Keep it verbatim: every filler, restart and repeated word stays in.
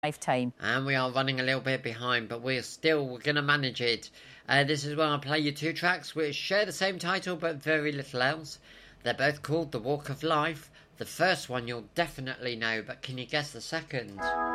lifetime. And we are running a little bit behind, but we're still we're going to manage it. Uh, this is where I play you two tracks which share the same title but very little else. They're both called The Walk of Life. The first one you'll definitely know, but can you guess the second?